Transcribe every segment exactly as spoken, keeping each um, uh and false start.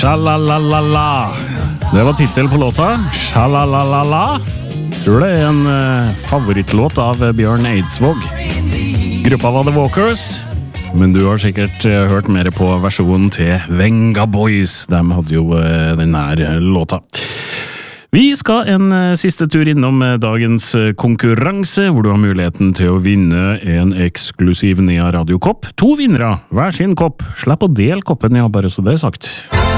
Sha-la-la-la-la. Det var titel på låta. Sha-la-la-la-la. Tror det er en uh, favorittlåt av Bjørn Eidsvåg. Gruppa var The Walkers, men du har sikkert uh, hørt mer på versjonen til Venga Boys. De hadde jo uh, den her låta. Vi skal en uh, siste tur innom uh, dagens uh, konkurranse, hvor du har muligheten til å vinne en eksklusiv Nea Radio-kopp. To vinnere, hver sin kopp. Slipp å dele koppen, ja, bare så det er sagt.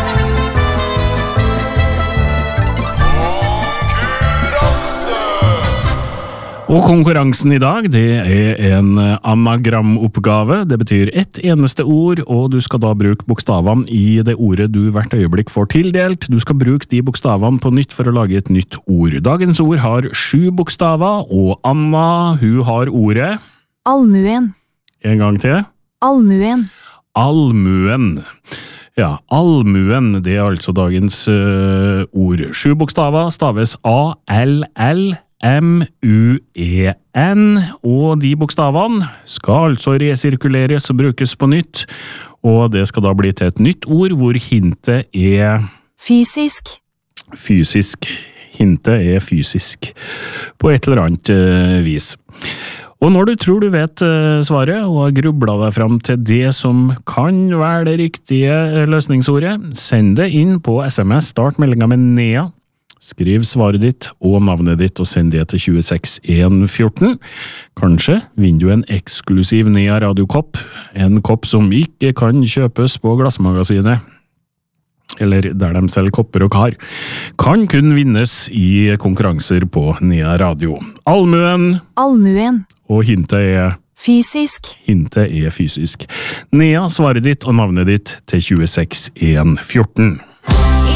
Og konkurransen i dag, det er en anagramoppgave. Det betyr ett eneste ord, og du skal da bruke bokstavene i det ordet du hvert øyeblikk får tildelt. Du skal bruke de bokstavene på nytt for å lage et nytt ord. Dagens ord har sju bokstaver, og Anna, hun har ordet... Almuen. En gang til. Almuen. Almuen. Ja, almuen, det er altså dagens uh, ord. Sju bokstaver staves A L L M U E N, og de bokstavene skal altså resirkuleres og brukes på nytt, og det skal da bli til et nytt ord, hvor hintet er... Fysisk. Fysisk. Hintet er fysisk. På et eller annet uh, vis. Og når du tror du vet uh, svaret, og har grublet deg frem til det som kan være det riktige løsningsordet, send det inn på S M S, start meldingen med Nea. Skriv svaret ditt og navnet ditt og send det til to seks en ett fire. Kanskje vinner du en eksklusiv Nea radiokopp, en kopp som ikke kan kjøpes på glassmagasinet, eller der de selger kopper og kar. Kan kun vinnes i konkurranser på Nea Radio. Almuen. Almuen. Og hintet er... Fysisk. Hintet er fysisk. Nea, svaret ditt og navnet ditt til to seks en ett fire.